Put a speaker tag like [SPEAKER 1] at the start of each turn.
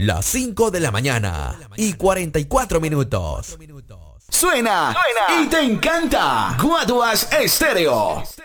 [SPEAKER 1] las 5 de la mañana y 44 minutos.
[SPEAKER 2] Suena y te encanta. Guaduas Estéreo.